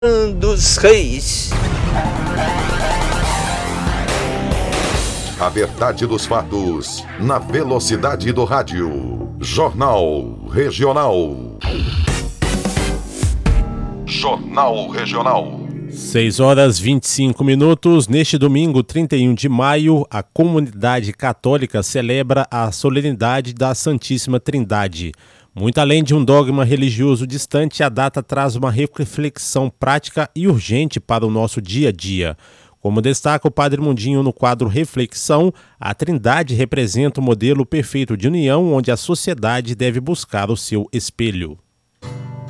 dos Reis. A verdade dos fatos, na velocidade do rádio. Jornal Regional. Jornal Regional. 6h25. Neste domingo, 31 de maio, a comunidade católica celebra a solenidade da Santíssima Trindade. Muito além de um dogma religioso distante, a data traz uma reflexão prática e urgente para o nosso dia a dia. Como destaca o Padre Mundinho no quadro Reflexão, a Trindade representa o modelo perfeito de união onde a sociedade deve buscar o seu espelho.